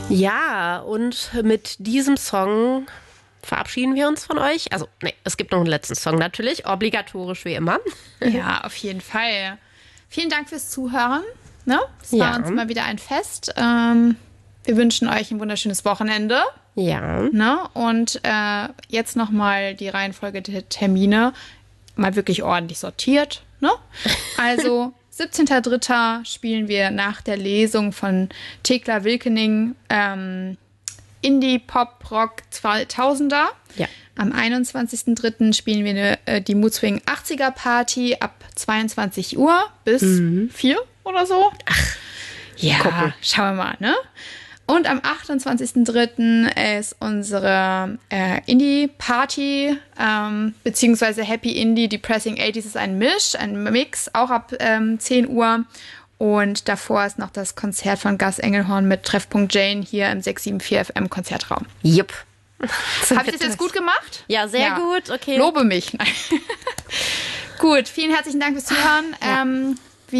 Ja, und mit diesem Song verabschieden wir uns von euch. Also, nee, es gibt noch einen letzten Song natürlich, obligatorisch wie immer. Ja, auf jeden Fall. Vielen Dank fürs Zuhören. Ne? Es war uns mal wieder ein Fest. Wir wünschen euch ein wunderschönes Wochenende. Ja. Ne? Und jetzt nochmal die Reihenfolge der Termine mal wirklich ordentlich sortiert. Ne? Also 17.03. spielen wir nach der Lesung von Thekla Wilkening Indie Pop Rock 2000er. Ja. Am 21.03. spielen wir die Moodswing 80er Party ab 22 Uhr bis 4 oder so. Ach, ja, gucken. Schauen wir mal, ne? Und am 28.03. ist unsere Indie-Party, beziehungsweise Happy Indie Depressing 80s ist ein Mix, auch ab 10 Uhr. Und davor ist noch das Konzert von Gus Engelhorn mit Treffpunkt Jane hier im 674 FM Konzertraum. Jupp. Habe ich das jetzt gut gemacht? Ja, sehr gut. Okay. Lobe mich. Gut, vielen herzlichen Dank fürs Zuhören.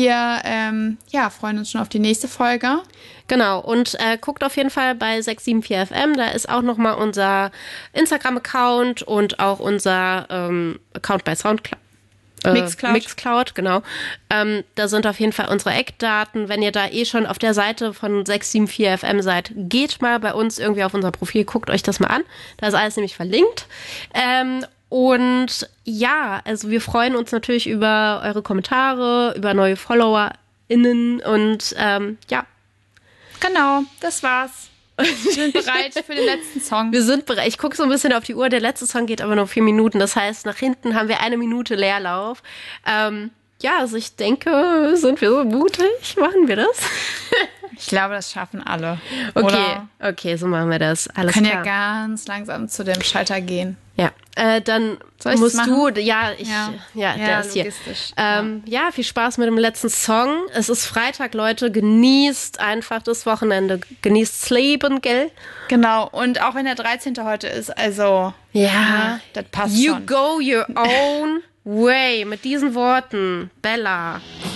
Wir freuen uns schon auf die nächste Folge. Genau, und guckt auf jeden Fall bei 674 FM, da ist auch nochmal unser Instagram-Account und auch unser Account bei Soundcloud. Mixcloud, genau. Da sind auf jeden Fall unsere Eckdaten. Wenn ihr da schon auf der Seite von 674 FM seid, geht mal bei uns irgendwie auf unser Profil, guckt euch das mal an. Da ist alles nämlich verlinkt. Und ja, also wir freuen uns natürlich über eure Kommentare, über neue FollowerInnen und ja. Genau, das war's. Wir sind bereit für den letzten Song. Wir sind bereit. Ich gucke so ein bisschen auf die Uhr. Der letzte Song geht aber nur 4 Minuten. Das heißt, nach hinten haben wir 1 Minute Leerlauf. Ja, also ich denke, sind wir so mutig? Machen wir das? Ich glaube, das schaffen alle. Okay, so machen wir das. Alles klar. Wir klar. können ja ganz langsam zu dem Schalter gehen. Ja, dann musst du, der ist hier. Ja, viel Spaß mit dem letzten Song. Es ist Freitag, Leute, genießt einfach das Wochenende, genießt's Leben, gell? Genau, und auch wenn der 13. heute ist, also, ja, das passt you schon. go your own way. Mit diesen Worten, Bella.